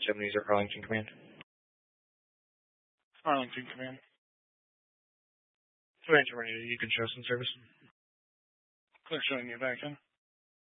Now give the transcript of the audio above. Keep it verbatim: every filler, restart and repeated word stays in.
seventies or Arlington Command. Arlington Command. Two answer ready. You can show some service. Clear showing you back in.